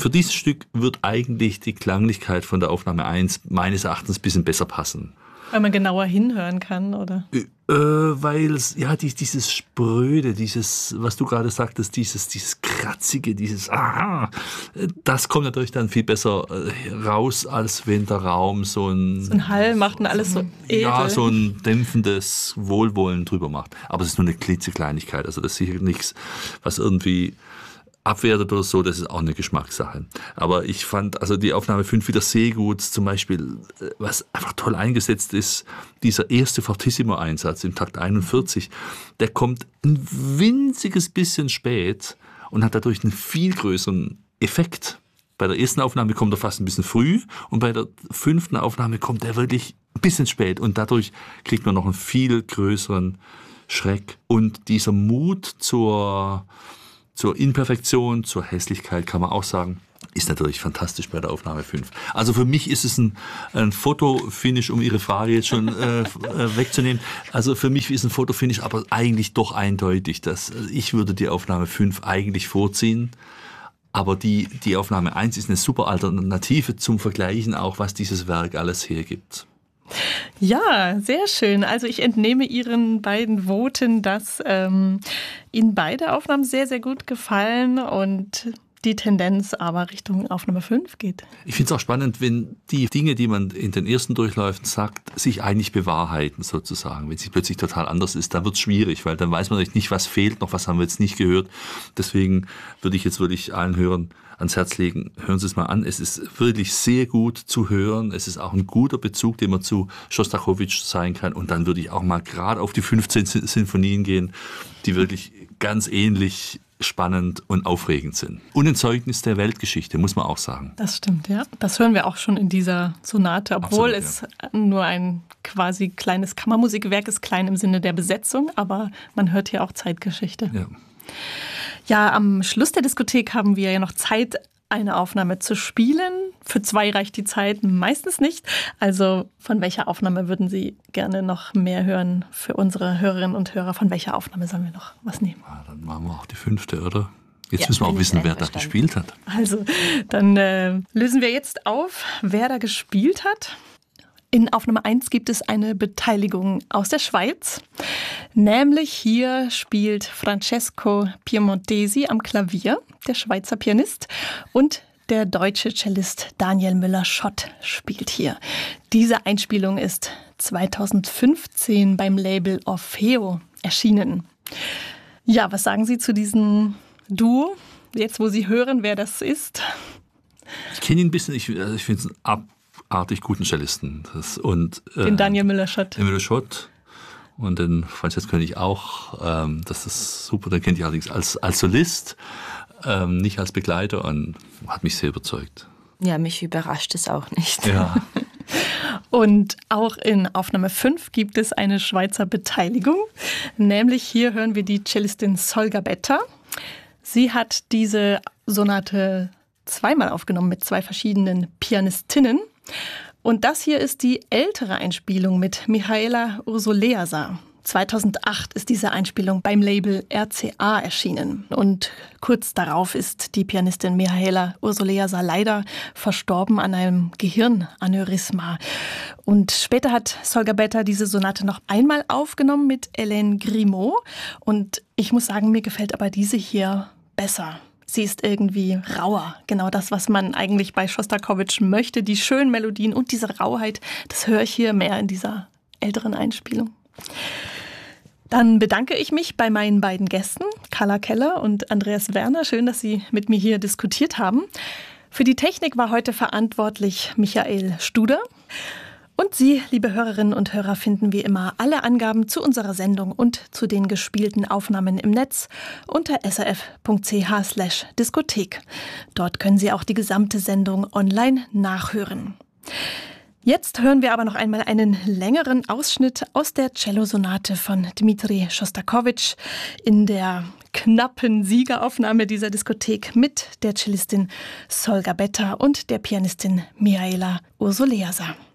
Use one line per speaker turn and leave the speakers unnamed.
für dieses Stück wird eigentlich die Klanglichkeit von der Aufnahme 1 meines Erachtens ein bisschen besser passen.
Weil man genauer hinhören kann, oder?
Weil es, ja, dieses Spröde, dieses, was du gerade sagtest, dieses Kratzige, das kommt natürlich dann viel besser raus, als wenn der Raum so ein
Hall macht und alles so edel.
Ja, so ein dämpfendes Wohlwollen drüber macht. Aber es ist nur eine klitzekleinigkeit, also das ist sicher nichts, was irgendwie abwertet oder so, das ist auch eine Geschmackssache. Aber ich fand also die Aufnahme 5 wieder sehr gut. Zum Beispiel, was einfach toll eingesetzt ist, dieser erste Fortissimo-Einsatz im Takt 41, der kommt ein winziges bisschen spät und hat dadurch einen viel größeren Effekt. Bei der ersten Aufnahme kommt er fast ein bisschen früh und bei der 5. Aufnahme kommt er wirklich ein bisschen spät und dadurch kriegt man noch einen viel größeren Schreck. Und dieser Mut zur Imperfektion, zur Hässlichkeit kann man auch sagen, ist natürlich fantastisch bei der Aufnahme 5. Also für mich ist es ein Fotofinish, um Ihre Frage jetzt schon wegzunehmen. Also für mich ist ein Fotofinish aber eigentlich doch eindeutig. Ich würde die Aufnahme 5 eigentlich vorziehen. Aber die Aufnahme 1 ist eine super Alternative zum Vergleichen auch, was dieses Werk alles hergibt.
Ja, sehr schön. Also ich entnehme Ihren beiden Voten, dass Ihnen beide Aufnahmen sehr, sehr gut gefallen und die Tendenz aber Richtung Aufnahme 5 geht.
Ich finde es auch spannend, wenn die Dinge, die man in den ersten Durchläufen sagt, sich eigentlich bewahrheiten sozusagen. Wenn sie plötzlich total anders ist, dann wird es schwierig, weil dann weiß man nicht, was fehlt noch, was haben wir jetzt nicht gehört. Deswegen würde ich jetzt wirklich allen Hörern ans Herz legen, hören Sie es mal an. Es ist wirklich sehr gut zu hören. Es ist auch ein guter Bezug, den man zu Schostakowitsch sein kann. Und dann würde ich auch mal gerade auf die 15 Sinfonien gehen, die wirklich ganz ähnlich spannend und aufregend sind. Und ein Zeugnis der Weltgeschichte, muss man auch sagen.
Das stimmt, ja. Das hören wir auch schon in dieser Sonate, obwohl
Absolut,
es nur ein quasi kleines Kammermusikwerk ist, klein im Sinne der Besetzung, aber man hört hier auch Zeitgeschichte.
Ja.
Ja, am Schluss der Diskothek haben wir ja noch Zeit, eine Aufnahme zu spielen. Für 2 reicht die Zeit meistens nicht. Also von welcher Aufnahme würden Sie gerne noch mehr hören für unsere Hörerinnen und Hörer? Von welcher Aufnahme sollen wir noch was nehmen?
Ja, dann machen wir auch die 5., oder? Jetzt müssen wir auch wissen, wer da gespielt hat.
Also, dann lösen wir jetzt auf, wer da gespielt hat. In Aufnahme 1 gibt es eine Beteiligung aus der Schweiz. Nämlich hier spielt Francesco Piemontesi am Klavier, der Schweizer Pianist. Und der deutsche Cellist Daniel Müller-Schott spielt hier. Diese Einspielung ist 2015 beim Label Orfeo erschienen. Ja, was sagen Sie zu diesem Duo? Jetzt, wo Sie hören, wer das ist.
Ich kenne ihn ein bisschen. Ich finde es einen abartig guten Cellisten.
Den Daniel Müller-Schott.
Den Müller-Schott. Und den Francesco kenne ich auch. Das ist super. Den kenne ich allerdings als Solist, nicht als Begleiter, und hat mich sehr überzeugt.
Ja, mich überrascht es auch nicht.
Ja.
Und auch in Aufnahme 5 gibt es eine Schweizer Beteiligung. Nämlich hier hören wir die Cellistin Sol Gabetta. Sie hat diese Sonate zweimal aufgenommen mit 2 verschiedenen Pianistinnen. Und das hier ist die ältere Einspielung mit Mihaela Ursuleasa. 2008 ist diese Einspielung beim Label RCA erschienen. Und kurz darauf ist die Pianistin Mihaela Ursuleasa leider verstorben an einem Gehirnaneurysma. Und später hat Sol Gabetta diese Sonate noch einmal aufgenommen mit Hélène Grimaud. Und ich muss sagen, mir gefällt aber diese hier besser. Sie ist irgendwie rauer. Genau das, was man eigentlich bei Schostakowitsch möchte. Die schönen Melodien und diese Rauheit, das höre ich hier mehr in dieser älteren Einspielung. Dann bedanke ich mich bei meinen beiden Gästen, Carla Keller und Andreas Werner. Schön, dass Sie mit mir hier diskutiert haben. Für die Technik war heute verantwortlich Michael Studer. Und Sie, liebe Hörerinnen und Hörer, finden wie immer alle Angaben zu unserer Sendung und zu den gespielten Aufnahmen im Netz unter srf.ch/Diskothek. Dort können Sie auch die gesamte Sendung online nachhören. Jetzt hören wir aber noch einmal einen längeren Ausschnitt aus der Cellosonate von Dmitri Schostakowitsch in der knappen Siegeraufnahme dieser Diskothek mit der Cellistin Sol Gabetta und der Pianistin Mihaela Ursuleasa.